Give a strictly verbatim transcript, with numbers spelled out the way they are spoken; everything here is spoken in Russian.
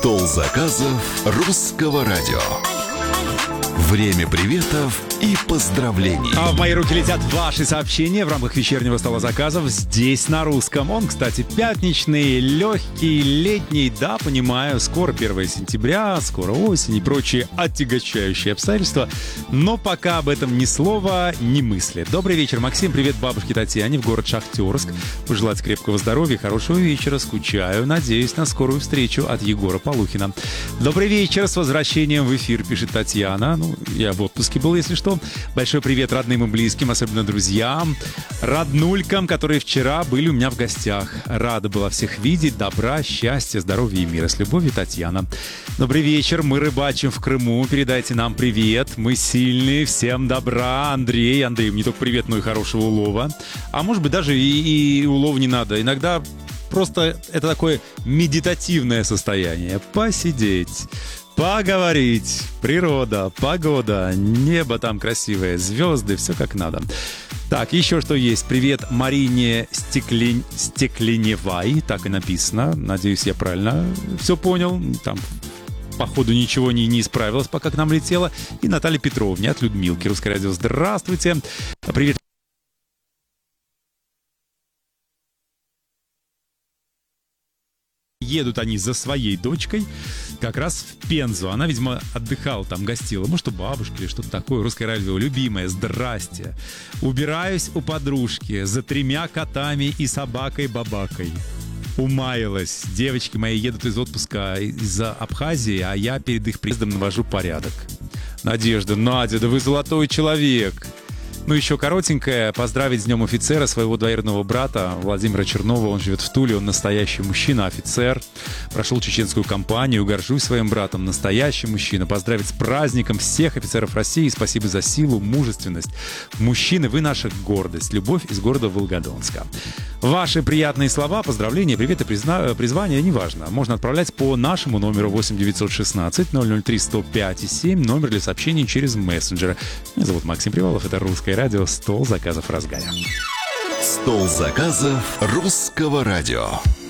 Стол заказов русского радио. Время приветов и поздравлений. А в мои руки летят ваши сообщения в рамках вечернего стола заказов здесь на русском. Он, кстати, пятничный, легкий, летний. Да, понимаю, скоро первое сентября, скоро осень и прочие отягощающие обстоятельства. Но пока об этом ни слова, ни мысли. Добрый вечер, Максим. Привет бабушке Татьяне в город Шахтерск. Пожелать крепкого здоровья, хорошего вечера. Скучаю. Надеюсь на скорую встречу от Егора Полухина. Добрый вечер. С возвращением в эфир, пишет Татьяна. Ну, я в отпуске был, если что. Большой привет родным и близким, особенно друзьям, роднулькам, которые вчера были у меня в гостях. Рада была всех видеть. Добра, счастья, здоровья и мира. С любовью, Татьяна. Добрый вечер. Мы рыбачим в Крыму. Передайте нам привет. Мы сильные. Всем добра. Андрей. Андрей, не только привет, но и хорошего улова. А может быть, даже и, и улов не надо. Иногда просто это такое медитативное состояние. Посидеть. Поговорить. Природа, погода, небо там красивое, звезды, все как надо. Так, еще что есть. Привет Марине Стеклен... Стекленевай, так и написано. Надеюсь, я правильно все понял. Там, походу, ничего не, не исправилось, пока к нам летело. И Наталья Петровне от Людмилки. Русское радио, здравствуйте. Привет. Едут они за своей дочкой как раз в Пензу. Она, видимо, отдыхала там, гостила. Может, у бабушки или что-то такое. Русское радио, любимое, здрасте. Убираюсь у подружки за тремя котами и собакой-бабакой. Умаялась. Девочки мои едут из отпуска из Абхазии, а я перед их приездом навожу порядок. Надежда, Надя, да вы золотой человек. Ну, еще коротенькое. Поздравить с Днем офицера своего двоюродного брата Владимира Чернова. Он живет в Туле, он настоящий мужчина, офицер. Прошел чеченскую кампанию, горжусь своим братом. Настоящий мужчина. Поздравить с праздником всех офицеров России. Спасибо за силу, мужественность. Мужчины, вы наша гордость. Любовь из города Волгодонска. Ваши приятные слова, поздравления, привет и призна... призвания, неважно. Можно отправлять по нашему номеру восемь девятьсот шестнадцать ноль ноль три сто пять и семь, номер для сообщений через мессенджеры. Меня зовут Максим Привалов, это Русское радио, стол заказов в разгаре. Стол заказов русского радио.